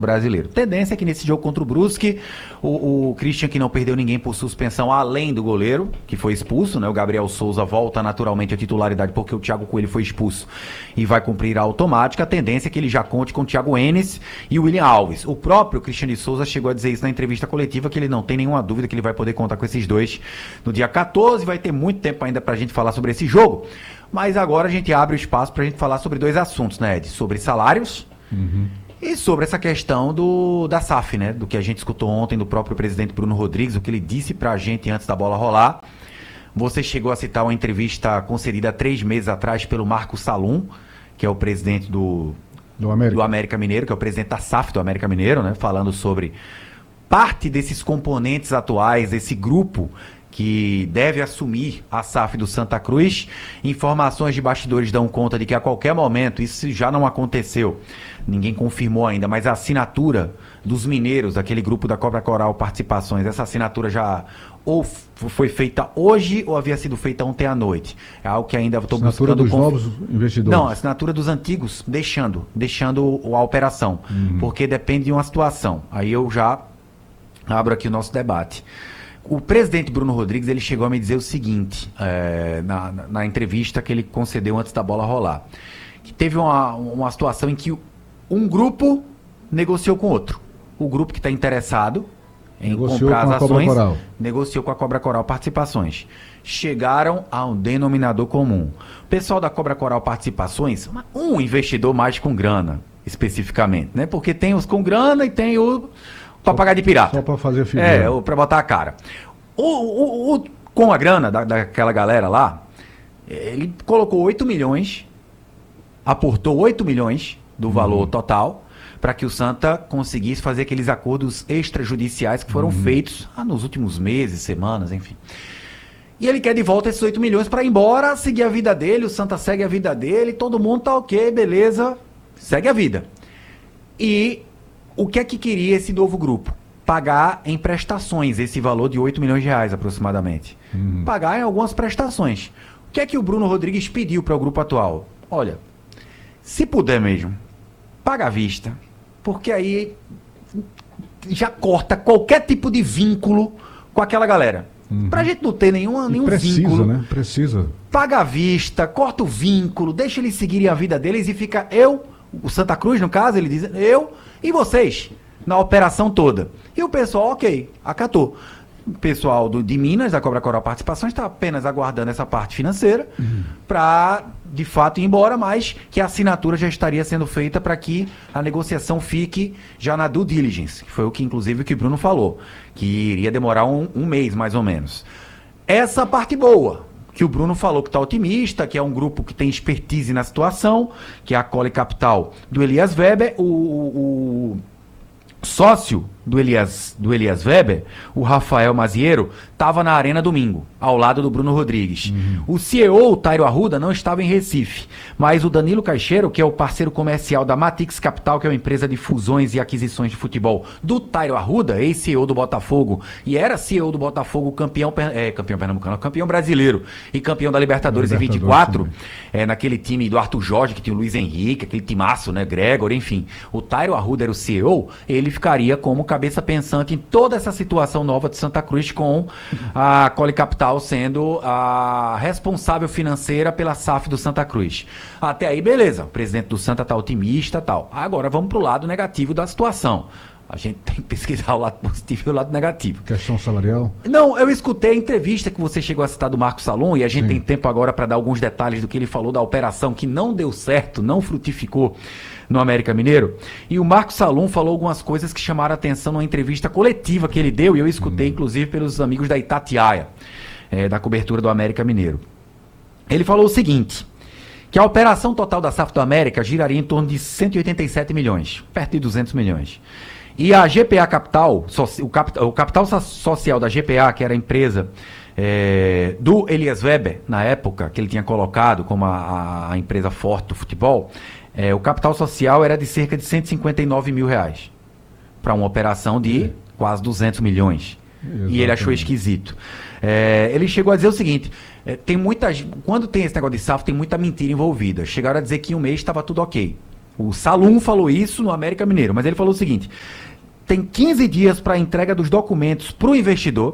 brasileiro. Tendência é que nesse jogo contra o Brusque, o Christian, que não perdeu ninguém por suspensão, além do goleiro, que foi expulso, né? O Gabriel Souza volta naturalmente à titularidade porque o Thiago Coelho foi expulso e vai cumprir a automática. A tendência é que ele já conte com o Thiago Enes e o William Alves. O próprio Christian de Souza chegou a dizer isso na entrevista coletiva, que ele não tem nenhuma dúvida que ele vai poder contar com esses dois no dia 14. Vai ter muito tempo ainda pra gente falar sobre esse jogo. Mas agora a gente abre o espaço pra gente falar sobre dois assuntos, né, Ed? Sobre salários. E sobre essa questão da SAF, né? Do que a gente escutou ontem do próprio presidente Bruno Rodrigues, o que ele disse pra gente antes da bola rolar. Você chegou a citar uma entrevista concedida há 3 meses atrás pelo Marco Salum, que é o presidente do América Mineiro, que é o presidente da SAF do América Mineiro, né? Falando sobre parte desses componentes atuais, desse grupo que deve assumir a SAF do Santa Cruz. Informações de bastidores dão conta de que a qualquer momento, isso já não aconteceu, ninguém confirmou ainda, mas a assinatura dos mineiros, aquele grupo da Cobra Coral Participações, essa assinatura já ou foi feita hoje ou havia sido feita ontem à noite. É algo que ainda estou buscando. Assinatura dos novos investidores? Não, a assinatura dos antigos, deixando a operação, porque depende de uma situação. Aí eu já abro aqui o nosso debate. O presidente Bruno Rodrigues, ele chegou a me dizer o seguinte, na entrevista que ele concedeu antes da bola rolar, que teve uma situação em que um grupo negociou com outro. O grupo que está interessado em comprar as ações negociou com a Cobra Coral Participações. Chegaram a um denominador comum. O pessoal da Cobra Coral Participações, um investidor mais com grana, especificamente, né? Porque tem os com grana e tem o para pagar de pirata. Só para fazer figura. Para botar a cara. Com a grana daquela galera lá, ele colocou 8 milhões, aportou 8 milhões do valor total, para que o Santa conseguisse fazer aqueles acordos extrajudiciais que foram feitos nos últimos meses, semanas, enfim. E ele quer de volta esses 8 milhões para ir embora, seguir a vida dele, o Santa segue a vida dele, todo mundo tá ok, beleza, segue a vida. E o que é que queria esse novo grupo? Pagar em prestações esse valor de 8 milhões de reais aproximadamente. Pagar em algumas prestações. O que é que o Bruno Rodrigues pediu para o grupo atual? Olha, se puder mesmo, paga à vista, porque aí já corta qualquer tipo de vínculo com aquela galera. Pra gente não ter nenhum vínculo. Né? Precisa. Paga à vista, corta o vínculo, deixa eles seguirem a vida deles e fica o Santa Cruz, no caso, ele diz, eu e vocês, na operação toda. E o pessoal, ok, acatou. O pessoal de Minas, da Cobra Coral Participações, está apenas aguardando essa parte financeira para, de fato, ir embora, mas que a assinatura já estaria sendo feita para que a negociação fique já na due diligence, que foi o que, inclusive, o que o Bruno falou, que iria demorar um mês, mais ou menos. Essa parte boa, que o Bruno falou que está otimista, que é um grupo que tem expertise na situação, que é a Cole Capital do Elias Weber, o sócio do Elias Weber, o Rafael Maziero, estava na Arena domingo, ao lado do Bruno Rodrigues. O CEO, o Tairo Arruda, não estava em Recife, mas o Danilo Caixeiro, que é o parceiro comercial da Matix Capital, que é uma empresa de fusões e aquisições de futebol do Tairo Arruda, ex-CEO do Botafogo, e era CEO do Botafogo, campeão pernambucano, campeão brasileiro e campeão da Libertadores em 24, naquele time do Arthur Jorge, que tinha o Luiz Henrique, aquele timaço, né, Gregor, enfim. O Tairo Arruda era o CEO, ele ficaria como cabeça pensante em toda essa situação nova de Santa Cruz, com a Cole Capital sendo a responsável financeira pela SAF do Santa Cruz. Até aí, beleza. O presidente do Santa tá otimista e tal. Agora vamos pro lado negativo da situação. A gente tem que pesquisar o lado positivo e o lado negativo. Questão salarial? Não, eu escutei a entrevista que você chegou a citar do Marco Salum, e a gente tem tempo agora para dar alguns detalhes do que ele falou da operação que não deu certo, não frutificou no América Mineiro. E o Marco Salum falou algumas coisas que chamaram a atenção numa entrevista coletiva que ele deu, e eu escutei inclusive pelos amigos da Itatiaia, da cobertura do América Mineiro. Ele falou o seguinte, que a operação total da SAF do América giraria em torno de 187 milhões, perto de 200 milhões. E a GPA Capital, o capital social da GPA, que era a empresa do Elias Weber, na época, que ele tinha colocado como a empresa forte do futebol, o capital social era de cerca de 159 mil reais, para uma operação de quase 200 milhões. Exatamente. E ele achou esquisito. Ele chegou a dizer o seguinte, quando tem esse negócio de SAF, tem muita mentira envolvida. Chegaram a dizer que em um mês estava tudo ok. O Salum falou isso no América Mineiro, mas ele falou o seguinte: tem 15 dias para a entrega dos documentos para o investidor.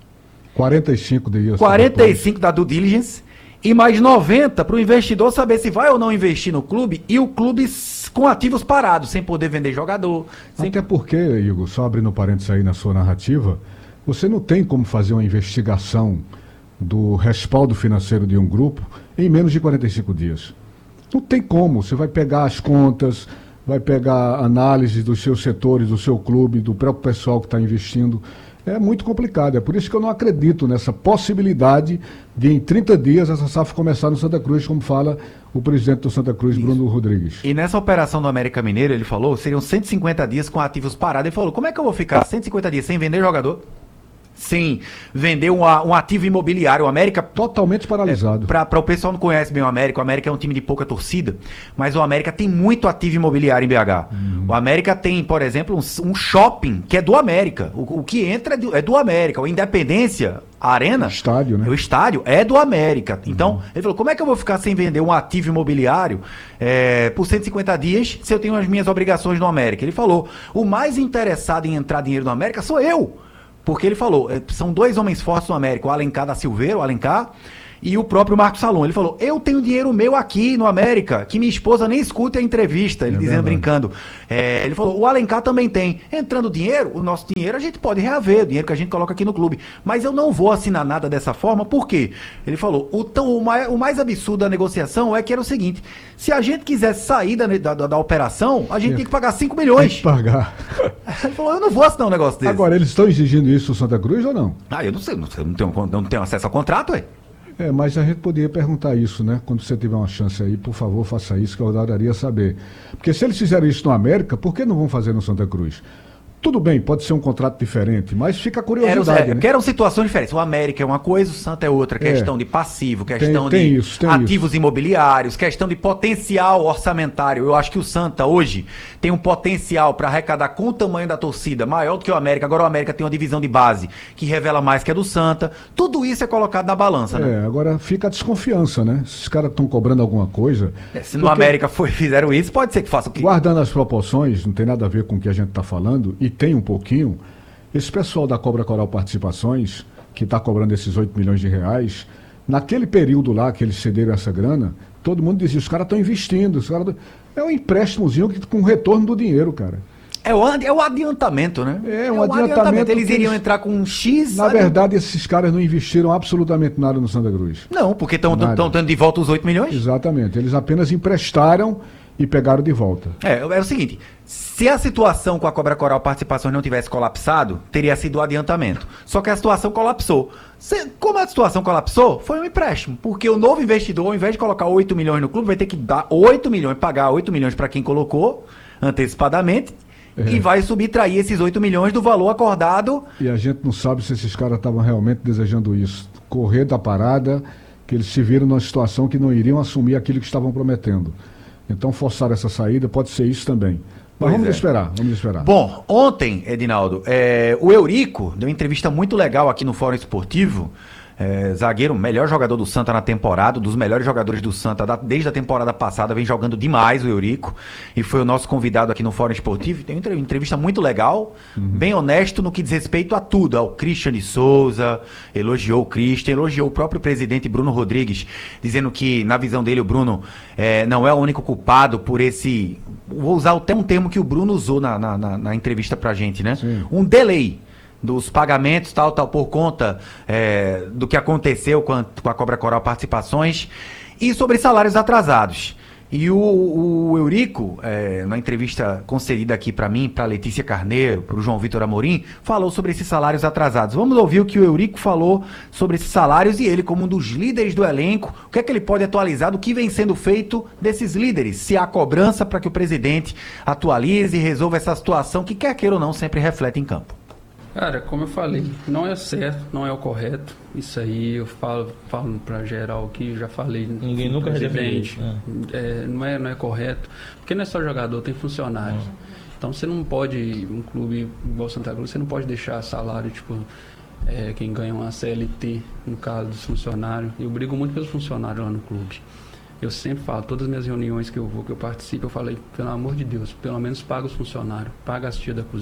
45 dias. 45 da due diligence e mais 90 para o investidor saber se vai ou não investir no clube, e o clube com ativos parados, sem poder vender jogador. Até porque, Igor, só abrindo parênteses aí na sua narrativa, você não tem como fazer uma investigação do respaldo financeiro de um grupo em menos de 45 dias. Não tem como. Você vai pegar as contas, vai pegar análise dos seus setores, do seu clube, do próprio pessoal que está investindo. É muito complicado. É por isso que eu não acredito nessa possibilidade de, em 30 dias, essa SAF começar no Santa Cruz, como fala o presidente do Santa Cruz, isso. Bruno Rodrigues. E nessa operação do América Mineiro, ele falou, seriam 150 dias com ativos parados. Ele falou, como é que eu vou ficar 150 dias sem vender jogador? Sem vender um ativo imobiliário? O América... Totalmente paralisado. Para o pessoal não conhece bem o América é um time de pouca torcida, mas o América tem muito ativo imobiliário em BH. O América tem, por exemplo, um shopping que é do América. O que entra é do América. O Independência, a Arena... O estádio, né? O estádio é do América. Então, ele falou, como é que eu vou ficar sem vender um ativo imobiliário por 150 dias se eu tenho as minhas obrigações no América? Ele falou, o mais interessado em entrar dinheiro no América sou eu. Porque ele falou, são dois homens fortes no América, o Alencar da Silveira, o Alencar, e o próprio Marcos Salom. Ele falou, eu tenho dinheiro meu aqui no América, que minha esposa nem escuta a entrevista, ele dizendo, brincando. Ele falou, o Alencar também tem. Entrando dinheiro, o nosso dinheiro a gente pode reaver, o dinheiro que a gente coloca aqui no clube. Mas eu não vou assinar nada dessa forma, por quê? Ele falou, o mais absurdo da negociação é que era o seguinte, se a gente quisesse sair da operação, a gente tinha que pagar 5 milhões. Tem que pagar. Ele falou, eu não vou assinar um negócio desse. Agora, eles estão exigindo isso do Santa Cruz ou não? Eu não sei, não tenho acesso ao contrato, ué. Mas a gente poderia perguntar isso, né? Quando você tiver uma chance aí, por favor, faça isso, que eu adoraria saber. Porque se eles fizeram isso no América, por que não vão fazer no Santa Cruz? Tudo bem, pode ser um contrato diferente, mas fica a curiosidade, né? Porque eram situações diferentes. O América é uma coisa, o Santa é outra. Questão de passivo, questão de ativos imobiliários, questão de potencial orçamentário. Eu acho que o Santa hoje tem um potencial para arrecadar com o tamanho da torcida maior do que o América. Agora o América tem uma divisão de base que revela mais que a do Santa. Tudo isso é colocado na balança, né? Agora fica a desconfiança, né? Se os caras estão cobrando alguma coisa... Se no América fizeram isso, pode ser que façam o que... Guardando as proporções, não tem nada a ver com o que a gente está falando, e tem um pouquinho, esse pessoal da Cobra Coral Participações, que está cobrando esses 8 milhões de reais, naquele período lá que eles cederam essa grana, todo mundo dizia, os caras estão investindo, é um empréstimozinho com retorno do dinheiro, cara. É o adiantamento, né? É um adiantamento. Eles iriam entrar com um X... Na verdade, esses caras não investiram absolutamente nada no Santa Cruz. Não, porque estão dando de volta os 8 milhões? Exatamente, eles apenas emprestaram e pegaram de volta. É o seguinte, se a situação com a Cobra Coral Participações não tivesse colapsado, teria sido o adiantamento. Só que a situação colapsou. Como a situação colapsou, foi um empréstimo. Porque o novo investidor, ao invés de colocar 8 milhões no clube, vai ter que dar 8 milhões, pagar 8 milhões para quem colocou antecipadamente, e vai subtrair esses 8 milhões do valor acordado. E a gente não sabe se esses caras estavam realmente desejando isso. Correr da parada, que eles se viram numa situação que não iriam assumir aquilo que estavam prometendo. Então forçar essa saída pode ser isso também. Mas vamos esperar. Bom, ontem, Edinaldo, o Eurico deu uma entrevista muito legal aqui no Fórum Esportivo. Zagueiro, melhor jogador do Santa na temporada, dos melhores jogadores do Santa desde a temporada passada, vem jogando demais o Eurico, e foi o nosso convidado aqui no Fórum Esportivo. Tem uma entrevista muito legal, bem honesto no que diz respeito a tudo, ao Christian de Souza, elogiou o Christian, elogiou o próprio presidente Bruno Rodrigues, dizendo que, na visão dele, o Bruno não é o único culpado por esse... Vou usar até um termo que o Bruno usou na entrevista pra gente, né? Sim. Um delay dos pagamentos, tal, por conta do que aconteceu com a Cobra Coral Participações, e sobre salários atrasados. E o Eurico, na entrevista concedida aqui para mim, para Letícia Carneiro, para o João Vitor Amorim, falou sobre esses salários atrasados. Vamos ouvir o que o Eurico falou sobre esses salários, e ele, como um dos líderes do elenco, o que é que ele pode atualizar do que vem sendo feito desses líderes, se há cobrança para que o presidente atualize e resolva essa situação que, quer queira ou não, sempre reflete em campo. Cara, como eu falei, não é certo, não é o correto. Isso aí eu falo para geral aqui, eu já falei. Ninguém nunca presidente. Não é correto, porque não é só jogador, tem funcionários. Então você não pode, um clube igual Santa Cruz, você não pode deixar salário, tipo, quem ganha uma CLT, no caso dos funcionários. Eu brigo muito pelos funcionários lá no clube. Eu sempre falo, todas as minhas reuniões que eu vou, que eu participo, eu falei, pelo amor de Deus, pelo menos paga os funcionários, paga as tias da cozinha.